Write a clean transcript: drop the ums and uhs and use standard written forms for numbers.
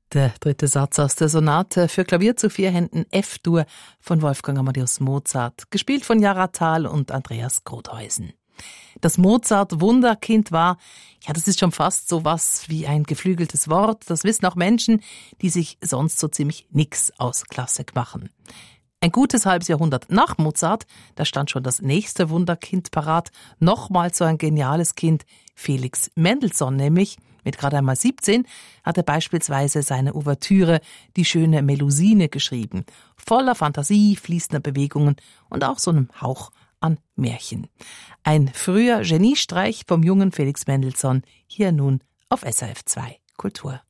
Der dritte Satz aus der Sonate für Klavier zu 4 Händen F-Dur von Wolfgang Amadeus Mozart, gespielt von Jara Thal und Andreas Grothäusen. Das Mozart-Wunderkind war, ja, das ist schon fast so was wie ein geflügeltes Wort. Das wissen auch Menschen, die sich sonst so ziemlich nix aus Klassik machen. Ein gutes halbes Jahrhundert nach Mozart, da stand schon das nächste Wunderkind parat. Nochmal so ein geniales Kind, Felix Mendelssohn nämlich. Mit gerade einmal 17 hat er beispielsweise seine Ouvertüre Die schöne Melusine geschrieben. Voller Fantasie, fließender Bewegungen und auch so einem Hauch an Märchen. Ein früher Geniestreich vom jungen Felix Mendelssohn, hier nun auf SRF 2 Kultur.